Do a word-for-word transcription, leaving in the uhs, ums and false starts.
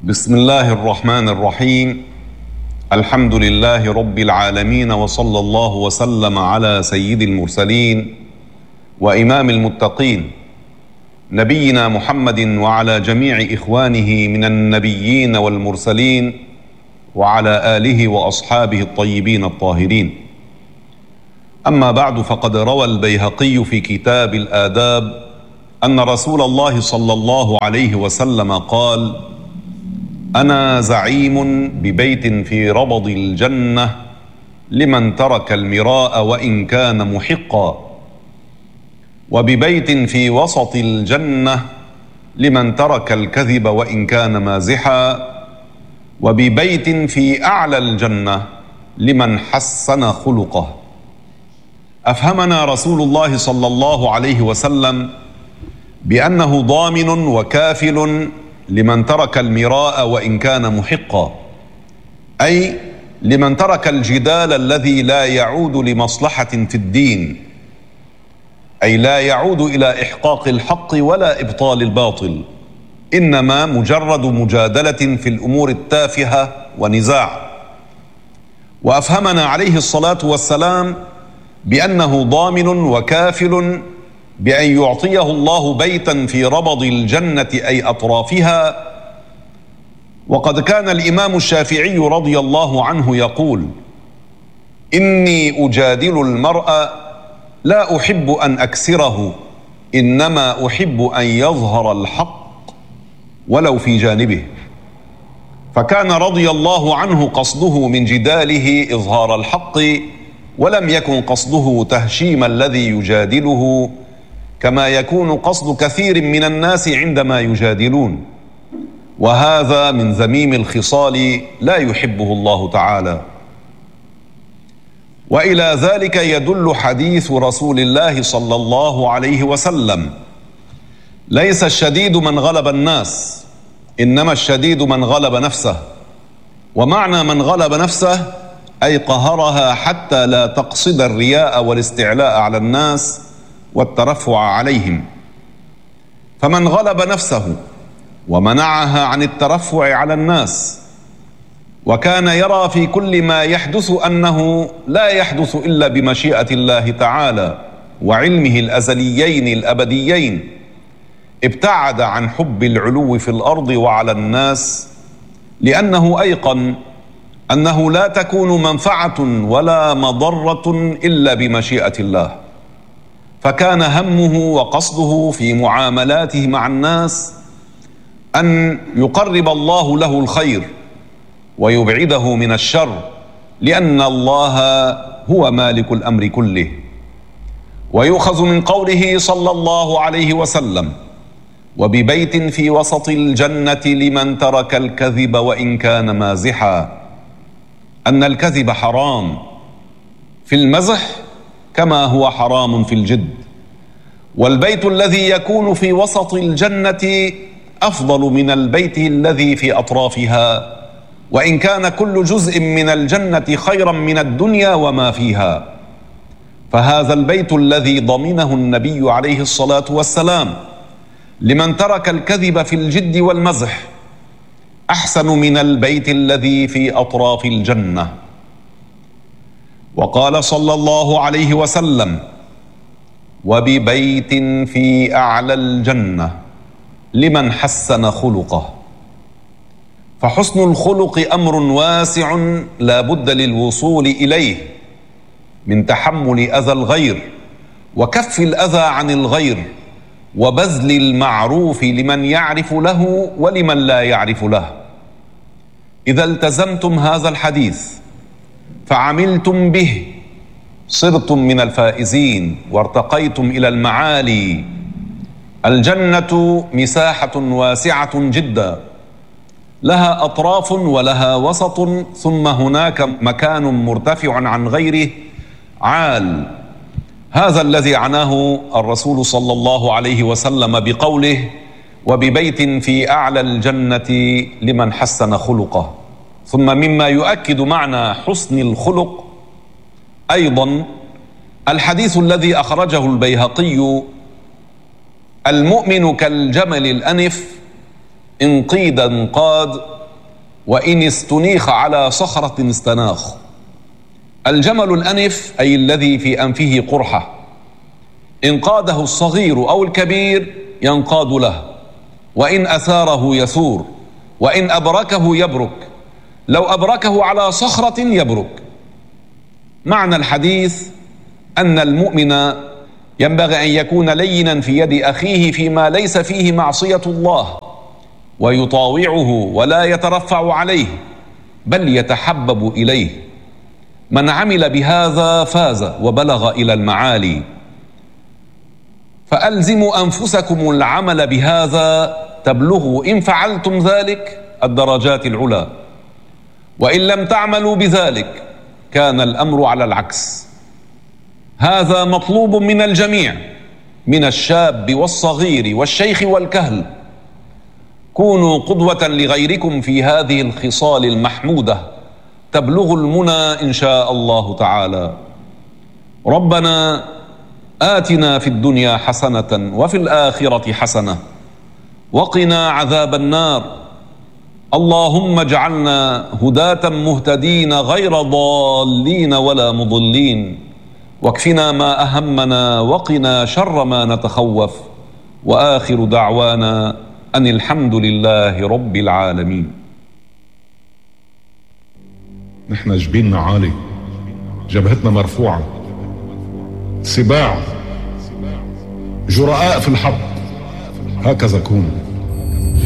بسم الله الرحمن الرحيم. الحمد لله رب العالمين، وصلى الله وسلم على سيد المرسلين وإمام المتقين نبينا محمد وعلى جميع إخوانه من النبيين والمرسلين وعلى آله وأصحابه الطيبين الطاهرين. أما بعد، فقد روى البيهقي في كتاب الآداب أن رسول الله صلى الله عليه وسلم قال: أنا زعيم ببيت في ربض الجنة لمن ترك المراء وإن كان محقا، وببيت في وسط الجنة لمن ترك الكذب وإن كان مازحا، وببيت في أعلى الجنة لمن حسن خلقه. أفهمنا رسول الله صلى الله عليه وسلم بأنه ضامن وكافل لمن ترك المراء وإن كان محقا، أي لمن ترك الجدال الذي لا يعود لمصلحة في الدين، أي لا يعود إلى إحقاق الحق ولا إبطال الباطل، إنما مجرد مجادلة في الأمور التافهة ونزاع. وأفهمنا عليه الصلاة والسلام بأنه ضامن وكافل بأن يعطيه الله بيتا في ربض الجنة أي أطرافها. وقد كان الإمام الشافعي رضي الله عنه يقول: إني أجادل المرء لا أحب أن أكسره، إنما أحب أن يظهر الحق ولو في جانبه. فكان رضي الله عنه قصده من جداله إظهار الحق، ولم يكن قصده تهشيم الذي يجادله، كما يكون قصد كثير من الناس عندما يجادلون، وهذا من ذميم الخصال لا يحبه الله تعالى. وإلى ذلك يدل حديث رسول الله صلى الله عليه وسلم: ليس الشديد من غلب الناس، إنما الشديد من غلب نفسه. ومعنى من غلب نفسه أي قهرها حتى لا تقصد الرياء والاستعلاء على الناس والترفع عليهم. فمن غلب نفسه ومنعها عن الترفع على الناس، وكان يرى في كل ما يحدث أنه لا يحدث إلا بمشيئة الله تعالى وعلمه الأزليين الأبديين، ابتعد عن حب العلو في الأرض وعلى الناس، لأنه أيقن أنه لا تكون منفعة ولا مضرة إلا بمشيئة الله. فكان همه وقصده في معاملاته مع الناس أن يقرب الله له الخير ويبعده من الشر، لأن الله هو مالك الأمر كله. ويؤخذ من قوله صلى الله عليه وسلم: وببيت في وسط الجنة لمن ترك الكذب وإن كان مازحا، أن الكذب حرام في المزح كما هو حرام في الجد. والبيت الذي يكون في وسط الجنة أفضل من البيت الذي في أطرافها، وإن كان كل جزء من الجنة خيرا من الدنيا وما فيها. فهذا البيت الذي ضمنه النبي عليه الصلاة والسلام لمن ترك الكذب في الجد والمزح أحسن من البيت الذي في أطراف الجنة. وقال صلى الله عليه وسلم: وببيت في أعلى الجنة لمن حسن خلقه. فحسن الخلق أمر واسع لا بد للوصول إليه، من تحمل أذى الغير وكف الأذى عن الغير وبذل المعروف لمن يعرف له ولمن لا يعرف له. إذا التزمتم هذا الحديث فعملتم به صرتم من الفائزين وارتقيتم إلى المعالي. الجنة مساحة واسعة جدا، لها أطراف ولها وسط، ثم هناك مكان مرتفع عن غيره عال. هذا الذي عناه الرسول صلى الله عليه وسلم بقوله: وببيت في أعلى الجنة لمن حسن خلقه. ثم مما يؤكد معنى حسن الخلق أيضا الحديث الذي أخرجه البيهقي: المؤمن كالجمل الأنف إن قيد انقاد، وإن استنيخ على صخرة استناخ. الجمل الأنف أي الذي في أنفه قرحة، إن قاده الصغير أو الكبير ينقاد له، وإن أثاره يثور، وإن أبركه يبرك، لو أبركه على صخرة يبرك. معنى الحديث أن المؤمن ينبغي أن يكون لينا في يد أخيه فيما ليس فيه معصية الله، ويطاوعه ولا يترفع عليه، بل يتحبب إليه. من عمل بهذا فاز وبلغ إلى المعالي. فألزموا أنفسكم العمل بهذا تبلغوا إن فعلتم ذلك الدرجات العلى، وإن لم تعملوا بذلك كان الأمر على العكس. هذا مطلوب من الجميع، من الشاب والصغير والشيخ والكهل. كونوا قدوة لغيركم في هذه الخصال المحمودة، تبلغ المنى إن شاء الله تعالى. ربنا آتنا في الدنيا حسنة وفي الآخرة حسنة وقنا عذاب النار. اللهم اجعلنا هداة مهتدين غير ضالين ولا مضلين، واكفنا ما أهمنا وقنا شر ما نتخوف، وآخر دعوانا أن الحمد لله رب العالمين. نحن جبيننا عالي، جبهتنا مرفوعة، سباع جرآء في الحق، هكذا كونوا.